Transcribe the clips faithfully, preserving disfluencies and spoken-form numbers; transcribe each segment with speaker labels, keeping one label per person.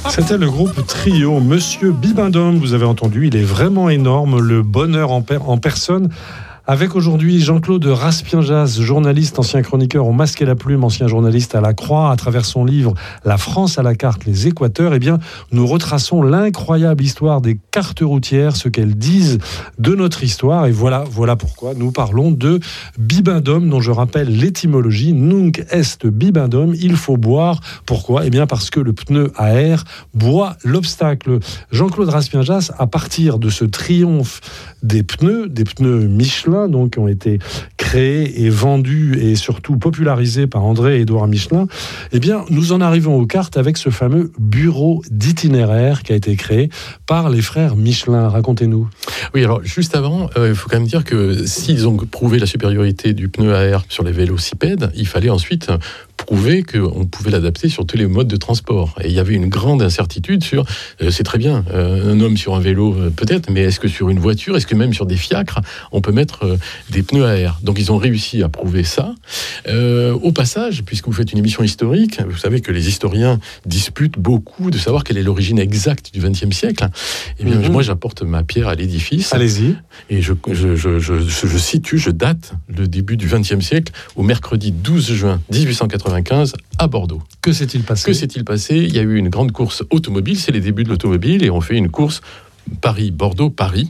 Speaker 1: C'était le groupe Trio, Monsieur Bibendum, vous avez entendu, il est vraiment énorme, le bonheur en, per- en personne. Avec aujourd'hui Jean-Claude Raspienjas, journaliste, ancien chroniqueur au Masque et la Plume, ancien journaliste à la Croix, à travers son livre La France à la carte, les Équateurs, eh bien, nous retraçons l'incroyable histoire des cartes routières, ce qu'elles disent de notre histoire. Et voilà, voilà pourquoi nous parlons de Bibendum, dont je rappelle l'étymologie, Nunc est Bibendum, il faut boire. Pourquoi ? Eh bien, parce que le pneu à air boit l'obstacle. Jean-Claude Raspienjas, à partir de ce triomphe des pneus, des pneus Michelin, donc, qui ont été créés et vendus et surtout popularisés par André-Édouard Michelin, eh bien, nous en arrivons aux cartes avec ce fameux bureau d'itinéraire qui a été créé par les frères Michelin. Racontez-nous.
Speaker 2: Oui, alors juste avant, il euh, faut quand même dire que s'ils ont prouvé la supériorité du pneu à air sur les vélocipèdes, il fallait ensuite prouver qu'on pouvait l'adapter sur tous les modes de transport. Et il y avait une grande incertitude sur, euh, c'est très bien, euh, un homme sur un vélo euh, peut-être, mais est-ce que sur une voiture, est-ce que même sur des fiacres, on peut mettre euh, des pneus à air ? Donc ils ont réussi à prouver ça. Euh, au passage, puisque vous faites une émission historique, vous savez que les historiens disputent beaucoup de savoir quelle est l'origine exacte du vingtième siècle. Et bien, mm-hmm. moi, j'apporte ma pierre à l'édifice.
Speaker 1: Allez-y.
Speaker 2: Et je, je, je, je, je situe, je date le début du vingtième siècle au mercredi douze juin dix-huit cent quatre-vingt-quinze à Bordeaux.
Speaker 1: Que s'est-il passé ?
Speaker 2: Que s'est-il passé ? Il y a eu une grande course automobile, c'est les débuts de l'automobile, et on fait une course Paris-Bordeaux-Paris.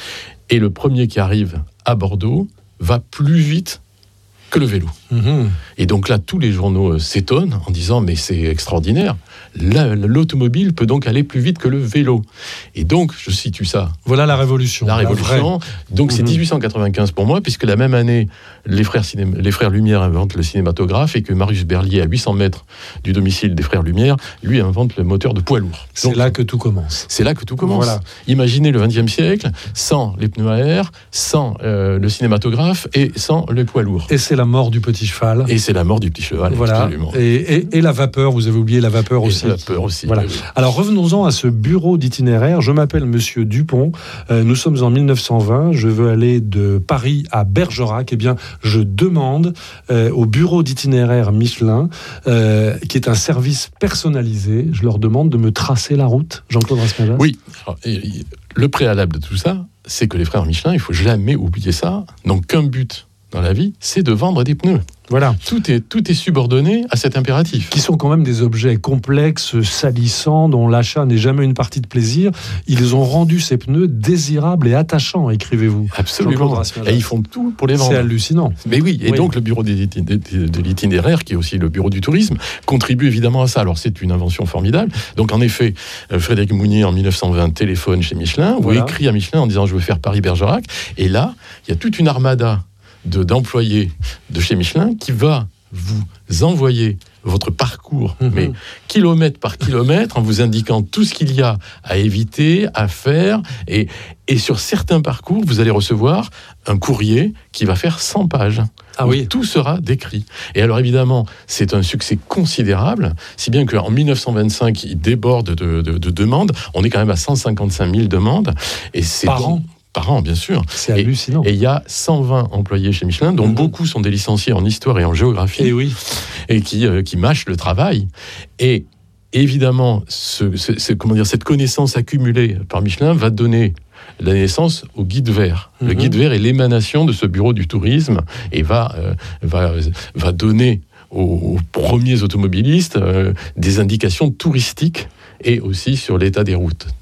Speaker 2: Et le premier qui arrive à Bordeaux va plus vite que le vélo. Mmh. Et donc là, tous les journaux euh, s'étonnent en disant « mais c'est extraordinaire, là, l'automobile peut donc aller plus vite que le vélo ». Et donc, je situe ça.
Speaker 1: Voilà la révolution.
Speaker 2: La révolution. La donc mmh. c'est dix-huit cent quatre-vingt-quinze pour moi, puisque la même année, les frères, cinéma, les frères Lumière inventent le cinématographe et que Marius Berlier, à huit cents mètres du domicile des frères Lumière, lui invente le moteur de poids lourd.
Speaker 1: C'est donc, là que tout commence.
Speaker 2: C'est là que tout commence.
Speaker 1: Voilà.
Speaker 2: Imaginez le vingtième siècle sans les pneus à air, sans euh, le cinématographe et sans le poids lourd.
Speaker 1: Et c'est la mort du petit cheval.
Speaker 2: Et c'est la mort du petit cheval,
Speaker 1: voilà.
Speaker 2: absolument.
Speaker 1: Et, et, et la vapeur, vous avez oublié la vapeur
Speaker 2: et
Speaker 1: aussi.
Speaker 2: La vapeur aussi.
Speaker 1: Voilà.
Speaker 2: Oui.
Speaker 1: Alors revenons-en à ce bureau d'itinéraire. Je m'appelle Monsieur Dupont. Euh, nous sommes en mille neuf cent vingt. Je veux aller de Paris à Bergerac. Eh bien, je demande euh, au bureau d'itinéraire Michelin, euh, qui est un service personnalisé, je leur demande de me tracer la route. Jean-Claude Raspienjas.
Speaker 2: Oui. Alors, et, et, le préalable de tout ça, c'est que les frères Michelin, il ne faut jamais oublier ça, n'ont qu'un but dans la vie, c'est de vendre des pneus.
Speaker 1: Voilà.
Speaker 2: Tout est, tout est subordonné à cet impératif.
Speaker 1: Qui sont quand même des objets complexes, salissants, dont l'achat n'est jamais une partie de plaisir. Ils ont rendu ces pneus désirables et attachants, écrivez-vous.
Speaker 2: Absolument. Et ils font tout pour les vendre.
Speaker 1: C'est hallucinant.
Speaker 2: Mais oui, et
Speaker 1: oui.
Speaker 2: donc le bureau de l'itinéraire, qui est aussi le bureau du tourisme, contribue évidemment à ça. Alors c'est une invention formidable. Donc en effet, Frédéric Mounier, en mille neuf cent vingt, téléphone chez Michelin, voilà. ou écrit à Michelin en disant « je veux faire Paris-Bergerac ». Et là, il y a toute une armada De, d'employés de chez Michelin qui va vous envoyer votre parcours, mmh. mais kilomètre par kilomètre, en vous indiquant tout ce qu'il y a à éviter, à faire. Et, et sur certains parcours, vous allez recevoir un courrier qui va faire cent pages.
Speaker 1: Ah oui.
Speaker 2: Tout sera décrit. Et alors évidemment, c'est un succès considérable, si bien qu'en mille neuf cent vingt-cinq, il déborde de, de, de demandes. On est quand même à cent cinquante-cinq mille demandes. Et c'est
Speaker 1: par
Speaker 2: bon,
Speaker 1: an
Speaker 2: Par an, bien sûr.
Speaker 1: C'est hallucinant.
Speaker 2: Et il y a cent vingt employés chez Michelin, dont mmh. beaucoup sont des licenciés en histoire et en géographie.
Speaker 1: Et oui.
Speaker 2: Et qui, euh, qui mâchent le travail. Et évidemment, ce, ce, ce, comment dire, cette connaissance accumulée par Michelin va donner la naissance au guide vert. Mmh. Le guide vert est l'émanation de ce bureau du tourisme et va, euh, va, va donner aux, aux premiers automobilistes euh, des indications touristiques et aussi sur l'état des routes.